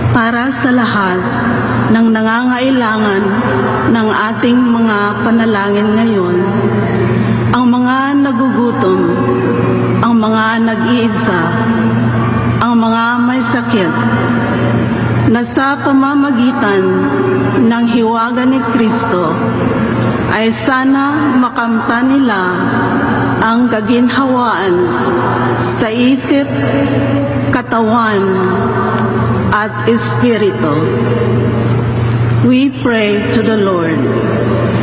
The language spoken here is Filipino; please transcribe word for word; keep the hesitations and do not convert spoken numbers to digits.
para sa lahat ng nangangailangan ng ating mga panalangin ngayon, ang mga nagugutom, ang mga nag-iisa, ang mga may sakit, na sa pamamagitan ng hiwaga ni Kristo ay sana makamta nila ang kaginhawaan sa isip, katawan, at espiritu. We pray to the Lord.